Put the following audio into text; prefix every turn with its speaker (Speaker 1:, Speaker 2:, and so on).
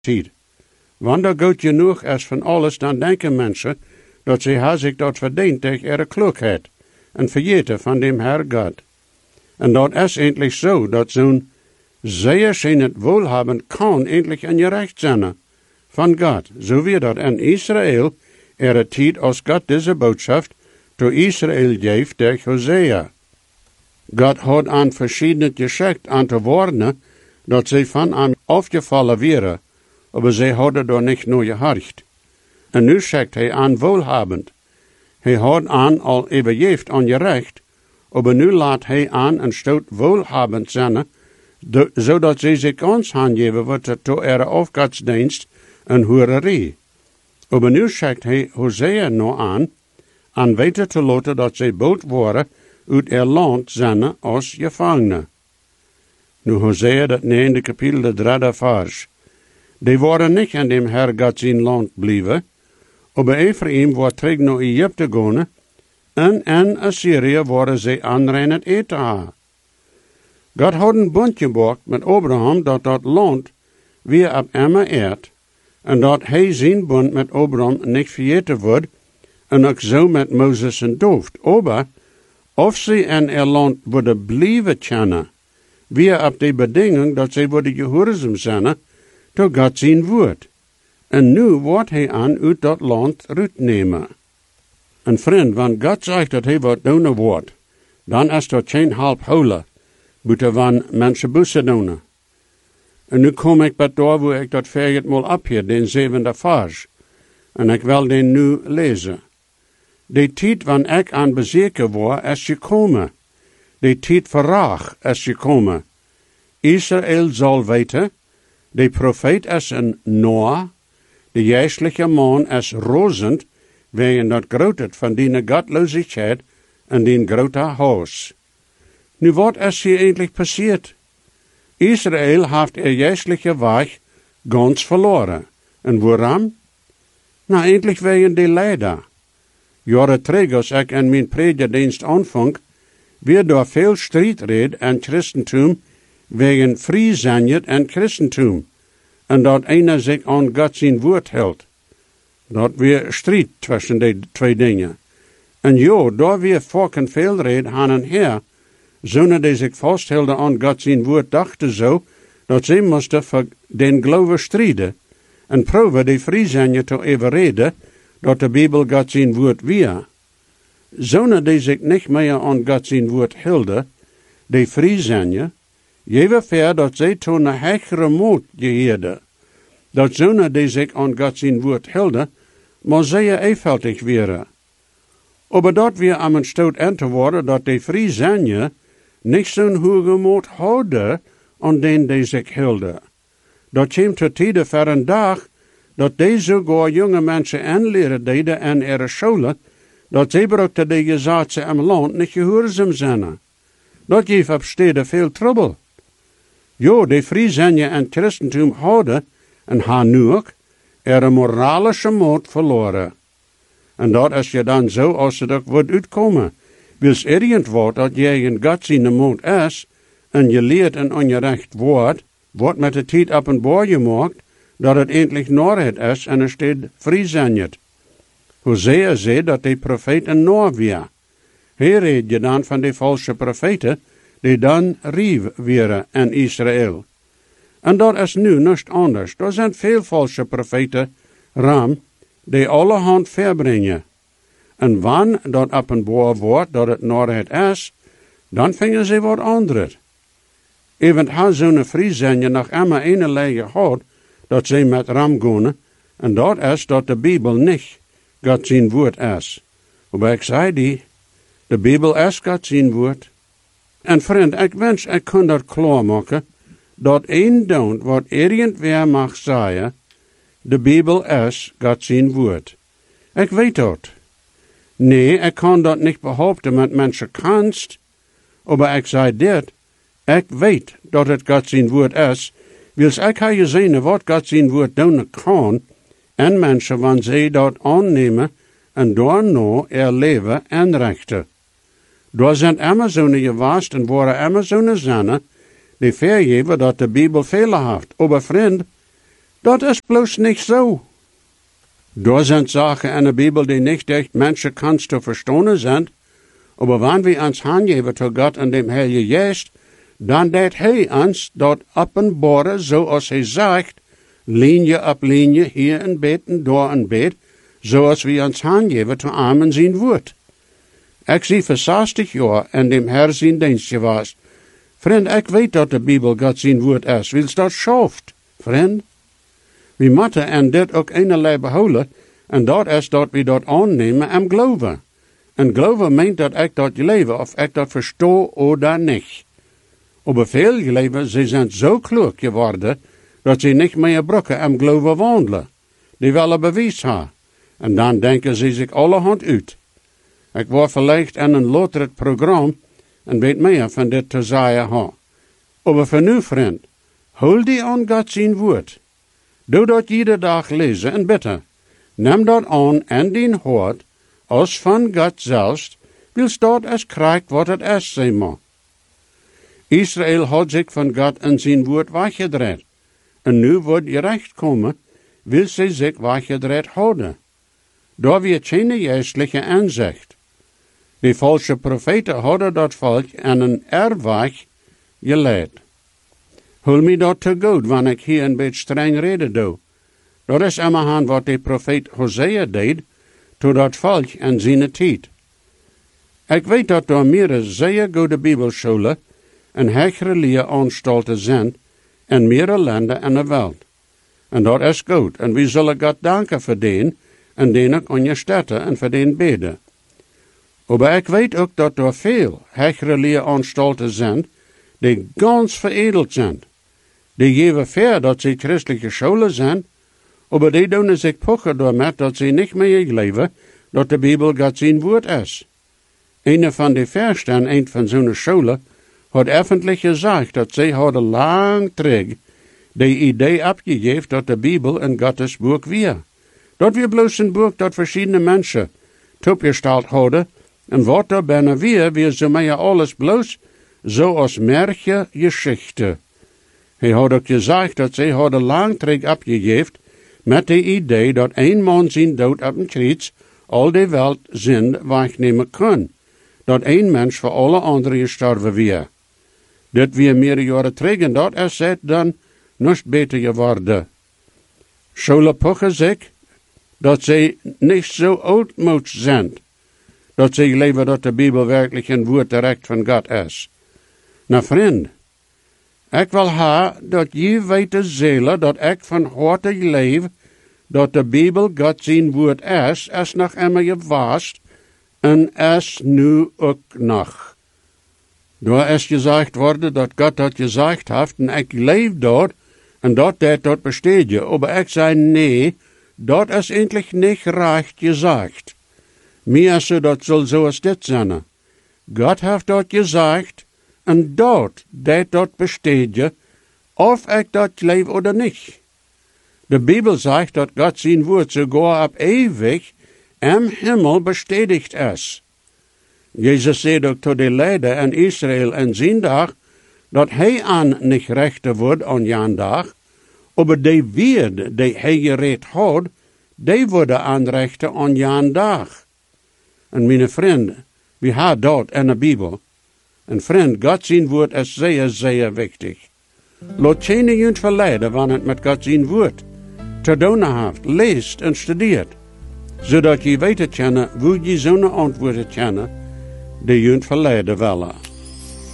Speaker 1: tijd. Want er goed genoeg is van alles, dan denken mensen dat ze haar zich dat verdient tegen ihre kloekheid en vergeten van dem Herr God. En dat is eindelijk zo, dat zo'n zeer schijnend wohlhabend kan eindelijk een gerecht zijn van God, zo wie dat in Israël ihre tijd als God deze boodschap to Israël geeft durch Hosea. God had aan verschiedene geschikt aan te warnen dat ze van hem afgevallen waren, aber ze hadden door niet nur gehorcht. En nu zegt hij aan wohlhabend. Hij had aan al übergeeft aan gerecht, aber nu laat hij aan een stoot wohlhabend zijn, zodat ze zich ons aangeven wordt to ihre afgodsdienst en hoererie. Aber nu zegt hij Hosea nog aan weten te laten dat ze bood worden uit ihr land zijn als gevangenen. Nu Hosea dat 9 kapitel de 3 vers. Die worden niet in dem Herr God zijn land blijven, aber Ephraim wordt terug naar Egypte gaan, en in Assyrië worden ze aanreinen eten ha. God had een bond gemaakt met Abraham dat land weer op Emma eert, en dat hij zijn bond met Abraham niet vergeten wordt, en ook zo met Mozes en Dooft. Aber, of ze in ihr land worden blijven kennen, weer op de bedingung dat ze worden gehoorzaam zijn, tot God zijn woord. En nu wordt hij aan uit dat land uitnemen. En vriend, want God zegt dat hij wat doen wordt, dan is dat geen half holen, buiten van mensen bussen doen. En nu kom ik bij daar waar ik dat verget mal abhier, den 7e vers. En ik wil den nu lezen. De tijd wanneer ik aan bezeken word, is gekomen. De tijd verraag is gekomen. Israël zal weten, de profeet is een Noah, de geestelijke man is rozend, wegen dat grootheid van die godloosheid en die grote huis. Nu wat is hier eindelijk passiert? Israël heeft ihr geestelijke weg ganz verloren. En waarom? Nou, eindelijk wegen de leider. Jaren terug als ik in mijn predikerdienst aanvang, weer door veel strijdred en christentum wegen vrij en christentum. En dat einer zich aan God zijn woord hield. Dat weer strijd tussen die twee dingen. En ja, daar weer volken veel red aan en her, zonder die zich vasthielden aan God zijn woord, dachten zo, dat ze moesten voor den geloven strijden, en proeven die vrij zijn te overreden, dat de Bijbel God zijn woord weer. Zonder die zich niet meer aan God zijn woord hielden, die vrij zijn, jewe ver dat zij toen een hegere moed geheerden. Dat zonder die zich aan God zijn woord hielden, maar zij eenvoudig waren. Aber dat weer aan een stoot aan te worden dat die vrij zijn, niet zo'n hoge moed houden aan den die zich hielden. Dat komt tot tijden voor een dag, dat deze sogar jonge mensen aanleren deden en ihre scholen, dat zij brukten die gezaten im land niet gehoorzaam zijn. Dat geeft op steden veel trouble. Jo, die vrij zijn en christentum houden, en haar nu ook, ihre moralische moed verloren. En dat is je dan zo als het ook wordt uitkomen. Wils irgendwoord dat jij in God zijn moed is, en je leert een ongerecht woord, wordt met de tijd op een boor gemaakt, dat het eindelijk Norheid is en er staat vrij zijn. Hosea zei dat de profeet een Noor was. Hij reed je dan van de valse profeten, die dan rief waren in Israël. En dat is nu niet anders. Er zijn veel valse profeten, die allerhand verbrengen. En wanneer dat op een boer wordt dat het Norheid is, dan vingen ze wat anders. Even had zo'n vrij zijn nog immer een lege gehad, dat ze met ram gaan, en dat is dat de Bijbel niet God zijn woord is. Maar ik zei de Bijbel is God zijn woord. En vriend, ik wens ik kon dat klaarmaken, dat één don't wat irgendwer mag zeggen, de Bijbel is God zijn woord. Ik weet dat. Nee, ik kan dat niet behaupten met mensenkunst, maar ik zei dit, ik weet dat het God zijn woord is, wils ik heb gezien wat God zijn woord doen kan, en mensen wanneer ze dat aannemen en daarna ihr leven inrichten. Daar zijn immer zo'n gewaast en waren immer zo'n zinnen, die vergeven dat de Bijbel fehler heeft. Aber vriend, Dat is bloos niet zo. Da sind Sachen in der Bibel, die nicht echt Menschen kannst zu verstehen sind, aber wenn wir uns hingeben zu Gott und dem Heilige Geist, dann dat Hij uns dort offenbaren, zoals Hij sagt, Linie op Linie, hier een Bett en daar een Bett, zoals wir uns hingeben zu Amen zijn Wort. Ik zie voor 60 jaar in dem Herr zijn dienst geweest. Vriend, ik weet dat de Bibel God zijn Woord is, wils dat schafft, vriend. We moeten en dit ook eenerlei behouden, en dat is dat we dat aannemen en geloven. En geloven meent dat ik dat leven, of ik dat verstoor oder niet. Aber veel leven, ze zijn zo klug geworden, dat ze niet meer brokken en geloven wandelen. Die willen bewijs hebben. En dan denken ze zich allerhand uit. Ik was vielleicht in een later programma en weet meer van dit te zeggen ha. Aber voor nu, vriend, hou die aan God zijn woord. Doe dat iedere dag lezen en bidden. Neem dat aan en dien hart, als van God zelfs, wils dat es krijgt wat het is, zeg maar. Israël had zich van God en zijn woord weggedraaid. En nu wordt je recht komen, wil ze zich weggedraaid houden. Daar weer geen geestelijke aanzicht. De valse profeten hadden dat volk aan een erweg geleid. Hul me dat te goed, wanneer ik hier een beetje streng reden doe. Dat is immerhand wat de profeet Hosea deed, to dat volk en zijn tijd. Ik weet dat er meerdere zeer goede bibelscholen en hegere leeranstalten zijn in meerdere landen in de wereld. En dat is goed, en we zullen God danken voor den, en den ook aan je steden en voor den beden. Maar ik weet ook dat er veel hegere leeranstalten zijn, die ganz veredeld zijn. Die geven ver dat ze christelijke scholen zijn, maar die doen zich pochen daarmee dat ze niet meer geloven dat de Bibel God zijn woord is. Een van de versten, een van zo'n scholen, had öffentlich gezegd dat zij hadden lang terug de idee opgegeven dat de Bibel een Gottes boek was. Dat we bloos een boek dat verschillende mensen opgesteld hadden, en wat daar bijna weer zo meer alles bloos, zoals merkje geschichte. Hij had ook gezegd dat zij hadden lang terug opgegeven met de idee dat een man zijn dood op een kruis al de wereld zin wegnemen kan. Dat een mens voor alle anderen gestorven weer. Dit weer meerdere jaren terug en dat is het dan nog beter geworden. Scholen pochen zich dat zij niet zo oudmoed zijn. Dat zij geloven dat de Bibel werkelijk een woord direct van God is. Nou vriend, ik wil dat je weet de zelen dat ik van harte leef dat de Bibel God zijn woord is nog immer geweest en is nu ook nog. Daar is gezegd worden dat God dat gezegd heeft en ik leef dat en dat besteed je. Maar ik zei nee, dat is eigenlijk niet recht gezegd. Meer dat zal zoals dit zijn. God heeft dat gezegd en dat besteed je, of ik dat leef of niet. De Bibel zegt dat God zijn woord sogar op eeuwig im Himmel bestätigt is. Jezus zei ook tot de leider in Israël en zijn dag, dat hij aan niet rechter wordt aan jan dag, maar die woorden die hij gereed had, die worden aanrechten aan jan dag. En mijn vrienden, we hebben dat in de Bibel. En vriend, God zijn woord is zeer, zeer wichtig. Laat geen junt verleiden wanneer het met God zijn woord te doen heeft, leest en studeert, zodat je weet het kennen, hoe je zo'n antwoorden kennen, die junt verleiden willen.